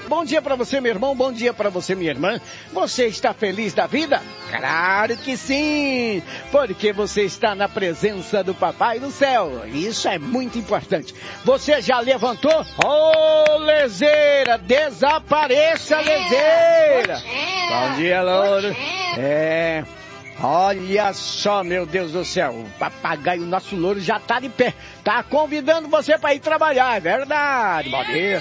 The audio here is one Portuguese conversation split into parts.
Bom dia para você, meu irmão, bom dia para você, minha irmã. Você está feliz da vida? Claro que sim, porque você está na presença do Papai do Céu. Isso é muito importante. Você já levantou? Ô, lezeira, desapareça, lezeira. Bom dia, Louro. Olha só, meu Deus do céu, o papagaio, nosso louro, já tá de pé. Tá convidando você para ir trabalhar, é verdade. Bom dia.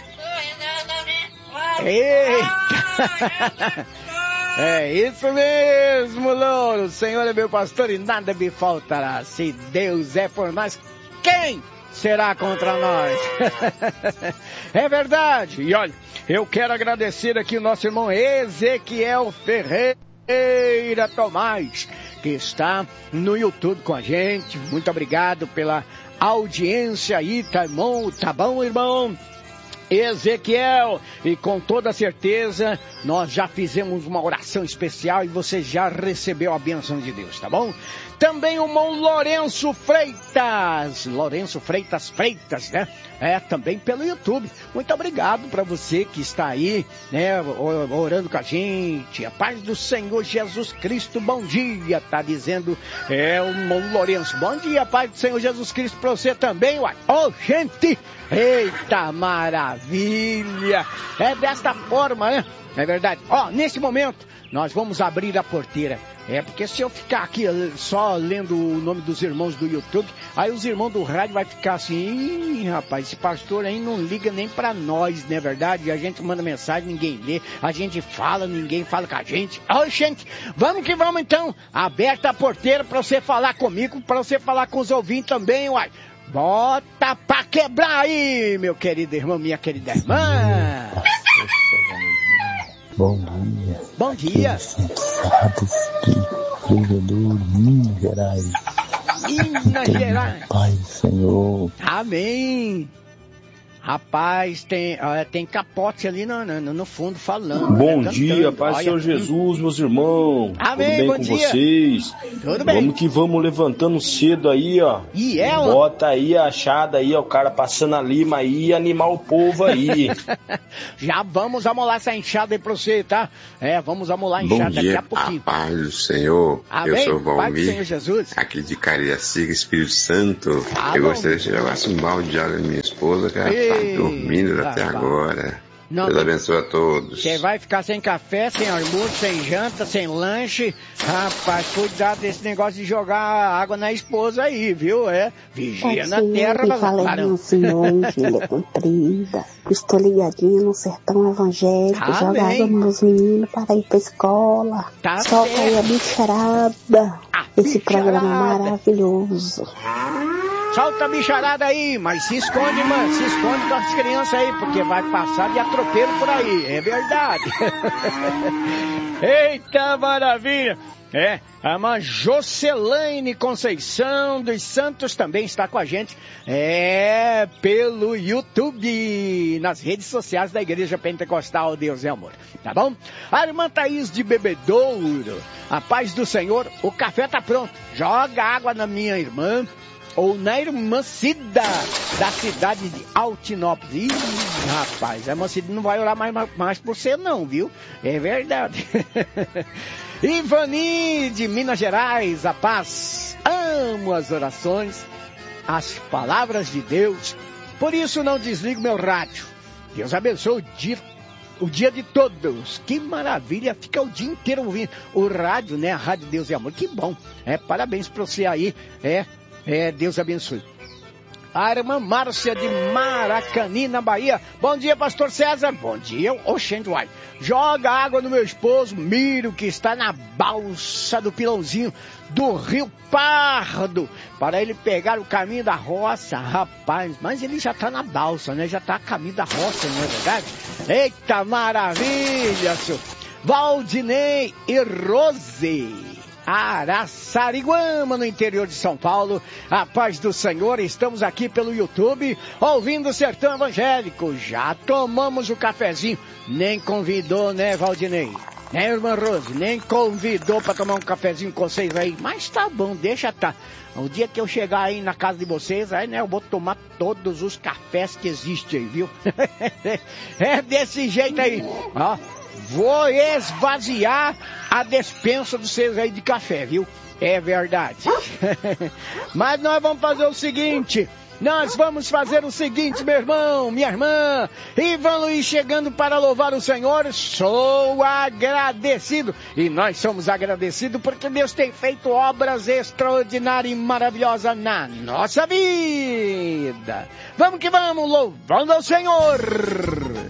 Eita! É isso mesmo, louro. O Senhor é meu pastor e nada me faltará. Se Deus é por nós, quem será contra nós? É verdade. E olha, eu quero agradecer aqui o nosso irmão Ezequiel Ferreira Tomás, que está no YouTube com a gente. Muito obrigado pela audiência aí, tá bom, irmão? Ezequiel, e com toda certeza nós já fizemos uma oração especial e você já recebeu a bênção de Deus, tá bom? Também o irmão Lourenço Freitas, né? Também pelo YouTube. Muito obrigado para você que está aí, né, orando com a gente. A paz do Senhor Jesus Cristo, bom dia, tá dizendo o irmão Lourenço. Bom dia, paz do Senhor Jesus Cristo para você também, uai. Gente, eita maravilha! É desta forma, né? É verdade. Nesse momento, nós vamos abrir a porteira. Porque se eu ficar aqui só lendo o nome dos irmãos do YouTube, aí os irmãos do rádio vai ficar assim, rapaz, esse pastor aí não liga nem pra nós, não é verdade? A gente manda mensagem, ninguém lê, a gente fala, ninguém fala com a gente. Gente, vamos que vamos então. Aberta a porteira pra você falar comigo, pra você falar com os ouvintes também, uai. Bota pra quebrar aí, meu querido irmão, minha querida irmã. Bom dia. Bom dia. Vereador Minas Gerais. Minas Gerais. Pai do Senhor. Amém. Rapaz, tem capote ali no fundo falando. Bom né? dia, Pai do Senhor Jesus, meus irmãos. Amém, tudo bem bom com dia. vocês? Tudo bem. Vamos que vamos levantando cedo aí, ó. Bota aí a achada aí, ó, o cara passando a lima aí e animar o povo aí. Já vamos amolar essa enxada aí pra você, tá? Vamos amolar a enxada daqui a pouquinho. A paz do Senhor. Amém. Eu sou o Paz do Valmir, Senhor Jesus. aqui de Cariacica, Espírito Santo. Eu gostaria de jogar um balde de água na minha esposa, que ela tá dormindo até agora. Não, Deus abençoe a todos. Você vai ficar sem café, sem almoço, sem janta, sem lanche. Rapaz, cuidado desse negócio de jogar água na esposa aí, viu? Vigia na terra. Que fala aí, Senhor, filha comprida. Estou ligadinha no sertão evangélico. Amém. Joga água nos meus meninos para ir pra escola. Solta certo. aí a bicharada. Esse programa maravilhoso. Solta a bicharada aí, mas se esconde, mano, se esconde com as crianças aí, porque vai passar de atropeiro por aí, é verdade. Eita maravilha! A irmã Jocelaine Conceição dos Santos também está com a gente, pelo YouTube, nas redes sociais da Igreja Pentecostal Deus é Amor, tá bom? A irmã Thaís de Bebedouro, a paz do Senhor, o café tá pronto, joga água na minha irmã, ou na irmã Cida, da cidade de Altinópolis. Ih, rapaz, a irmã Cida não vai orar mais por você não, viu? É verdade. Ivani, de Minas Gerais, a paz. Amo as orações, as palavras de Deus. Por isso não desligo meu rádio. Deus abençoe o dia de todos. Que maravilha, fica o dia inteiro ouvindo o rádio, né? A Rádio Deus e Amor. Que bom. Parabéns pra você aí. Deus abençoe. A irmã Márcia de Maracani, na Bahia. Bom dia, pastor César. Bom dia, Oxente Uai. Joga água no meu esposo, Miro, que está na balsa do Pilãozinho do Rio Pardo, para ele pegar o caminho da roça. Rapaz, mas ele já está na balsa, né? Já está a caminho da roça, não é verdade? Eita maravilha, senhor. Valdinei e Rose, Araçariguama, no interior de São Paulo. A paz do Senhor, estamos aqui pelo YouTube, ouvindo o Sertão Evangélico. Já tomamos o cafezinho, nem convidou, né, Valdinei? Né, irmã Rose? Nem convidou pra tomar um cafezinho com vocês aí. Mas tá bom, deixa tá. O dia que eu chegar aí na casa de vocês, aí, né, eu vou tomar todos os cafés que existem aí, viu? É desse jeito aí. Ó, vou esvaziar a despensa de vocês aí de café, viu? É verdade. Mas nós vamos fazer o seguinte... Nós vamos fazer o seguinte, meu irmão, minha irmã, Ivan Luiz chegando para louvar o Senhor, sou agradecido. E nós somos agradecidos porque Deus tem feito obras extraordinárias e maravilhosas na nossa vida. Vamos que vamos, louvando ao Senhor.